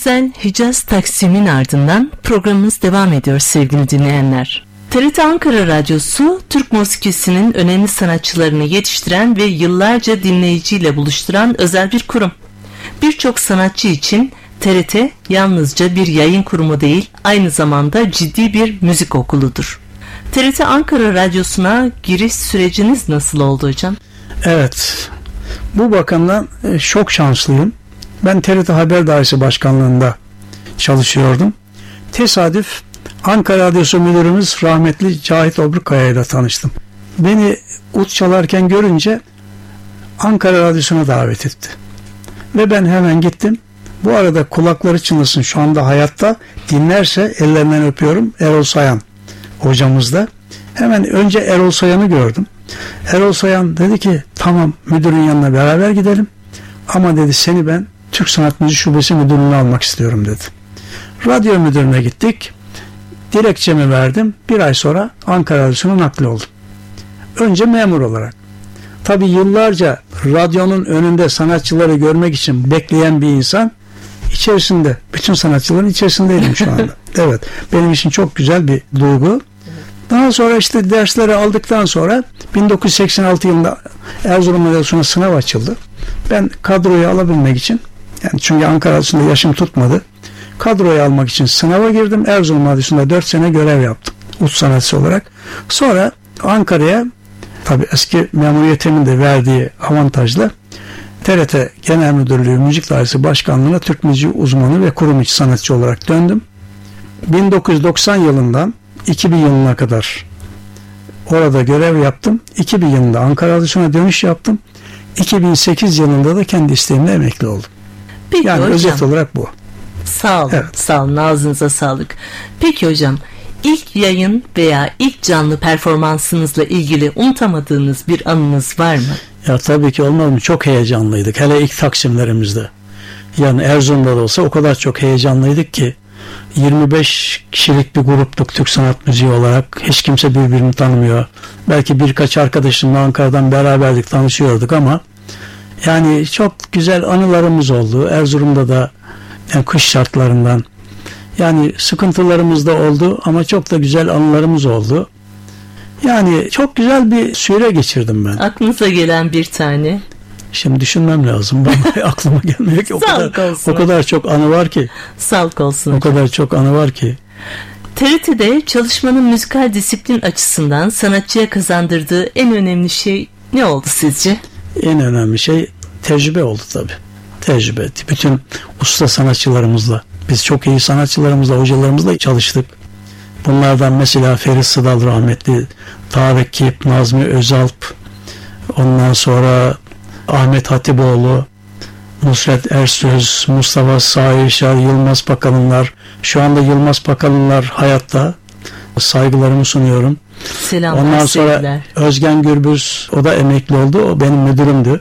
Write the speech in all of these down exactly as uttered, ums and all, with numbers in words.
güzel Hicaz Taksim'in ardından programımız devam ediyor sevgili dinleyenler. T R T Ankara Radyosu, Türk musikisinin önemli sanatçılarını yetiştiren ve yıllarca dinleyiciyle buluşturan özel bir kurum. Birçok sanatçı için T R T yalnızca bir yayın kurumu değil, aynı zamanda ciddi bir müzik okuludur. T R T Ankara Radyosu'na giriş süreciniz nasıl oldu hocam? Evet, bu bakımdan çok şanslıyım. Ben T R T Haber Dairesi Başkanlığı'nda çalışıyordum. Tesadüf Ankara Radyosu Müdürümüz rahmetli Cahit Obrukaya ile tanıştım. Beni ut çalarken görünce Ankara Radyosu'na davet etti. Ve ben hemen gittim. Bu arada kulakları çınlasın, şu anda hayatta, dinlerse ellerinden öpüyorum, Erol Sayan hocamız da. Hemen önce Erol Sayan'ı gördüm. Erol Sayan dedi ki tamam, müdürün yanına beraber gidelim. Ama dedi seni ben Türk Sanat Müziği Şubesi Müdürlüğü'ne almak istiyorum dedi. Radyo müdürüne gittik. Dilekçemi verdim. Bir ay sonra Ankara Radyosu'na nakli oldum. Önce memur olarak. Tabii yıllarca radyonun önünde sanatçıları görmek için bekleyen bir insan, içerisinde, bütün sanatçıların içerisindeydim şu anda. Evet, benim için çok güzel bir duygu. Daha sonra işte dersleri aldıktan sonra bin dokuz yüz seksen altı yılında Erzurum Radyosu'na sınav açıldı. Ben kadroyu alabilmek için, yani çünkü Ankara Radyosu'nda yaşım tutmadı, kadroyu almak için sınava girdim. Erzurum Radyosu'nda dört sene görev yaptım ut sanatçısı olarak. Sonra Ankara'ya, tabii eski memuriyetimin de verdiği avantajla, T R T Genel Müdürlüğü Müzik Dairesi Başkanlığı'na Türk müziği uzmanı ve kurum içi sanatçı olarak döndüm. bin dokuz yüz doksan yılından iki bin yılına kadar orada görev yaptım. iki bin yılında Ankara Radyosu'na dönüş yaptım. iki bin sekiz yılında da kendi isteğimle emekli oldum. Peki yani hocam, özet olarak bu. Sağ olun, evet. sağ olun, ağzınıza sağlık. Peki hocam, ilk yayın veya ilk canlı performansınızla ilgili unutamadığınız bir anınız var mı? Ya tabii ki olmaz mı? Çok heyecanlıydık. Hele ilk Taksimlerimizde. Yani Erzurum'da da olsa o kadar çok heyecanlıydık ki yirmi beş kişilik bir gruptuk Türk sanat müziği olarak. Hiç kimse birbirini tanımıyor. Belki birkaç arkadaşımla Ankara'dan beraberdik, tanışıyorduk ama yani çok güzel anılarımız oldu. Erzurum'da da yani kış şartlarından, yani sıkıntılarımız da oldu ama çok da güzel anılarımız oldu. Yani çok güzel bir süre geçirdim ben. Aklınıza gelen bir tane? Şimdi düşünmem lazım. Bana aklıma gelmiyor ki. O kadar, o kadar çok anı var ki. Sağlık olsun. O kadar çok anı var ki. T R T'de çalışmanın müzikal disiplin açısından sanatçıya kazandırdığı en önemli şey ne oldu sizce? En önemli şey tecrübe oldu tabii. Tecrübe. Bütün usta sanatçılarımızla, biz çok iyi sanatçılarımızla, hocalarımızla çalıştık. Bunlardan mesela Ferit Sıdal rahmetli, Tarık Kip, Nazmi Özalp, ondan sonra Ahmet Hatipoğlu, Nusret Ersöz, Mustafa Sahişar, Yılmaz Pakalınlar. Şu anda Yılmaz Pakalınlar hayatta. Saygılarımı sunuyorum. Selamlar, ondan sonra sevgiler. Özgen Gürbüz, o da emekli oldu. O benim müdürümdü.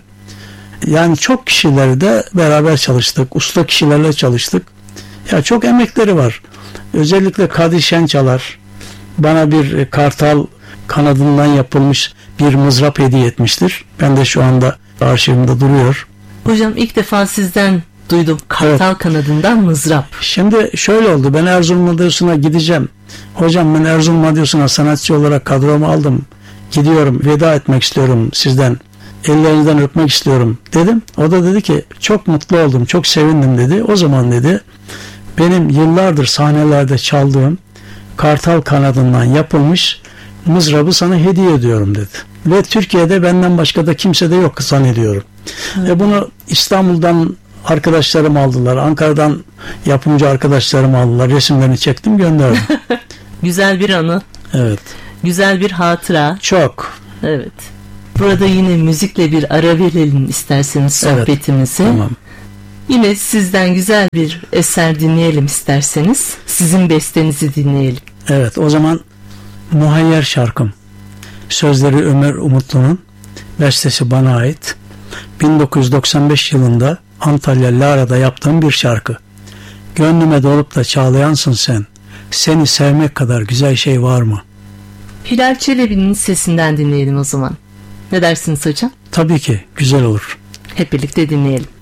Yani çok kişilerle beraber çalıştık. Usta kişilerle çalıştık. Ya çok emekleri var. Özellikle Kadir Şençalar bana bir kartal kanadından yapılmış bir mızrap hediye etmiştir. Ben de şu anda arşivimde duruyor. Hocam ilk defa sizden duydum. Kartal evet. Kanadından mızrap. Şimdi şöyle oldu. Ben Erzurum Radyosu'na gideceğim. Hocam ben Erzurum Radyosu'na sanatçı olarak kadromu aldım. Gidiyorum. Veda etmek istiyorum sizden. Ellerinizden öpmek istiyorum dedim. O da dedi ki çok mutlu oldum, çok sevindim dedi. O zaman dedi benim yıllardır sahnelerde çaldığım kartal kanadından yapılmış mızrabı sana hediye ediyorum dedi. Ve Türkiye'de benden başka da kimse de yok zannediyorum. Evet. Ve bunu İstanbul'dan arkadaşlarım aldılar. Ankara'dan yapımcı arkadaşlarım aldılar. Resimlerini çektim, gönderdim. Güzel bir anı. Evet. Güzel bir hatıra. Çok. Evet. Burada yine müzikle bir ara verelim isterseniz sohbetimizi. Evet. Tamam. Yine sizden güzel bir eser dinleyelim isterseniz. Sizin bestenizi dinleyelim. Evet, o zaman Muhayyer şarkım. Sözleri Ömer Umutlu'nun, bestesi bana ait. bin dokuz yüz doksan beş yılında Antalya Lara'da yaptığım bir şarkı. Gönlüme dolup da çağlayansın sen. Seni sevmek kadar güzel şey var mı? Hilal Çelebi'nin sesinden dinleyelim o zaman. Ne dersiniz hocam? Tabii ki, güzel olur. Hep birlikte dinleyelim.